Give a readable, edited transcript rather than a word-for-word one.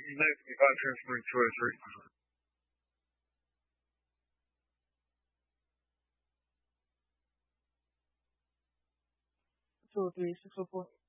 next we got transferring to a certain. Two, three, 604.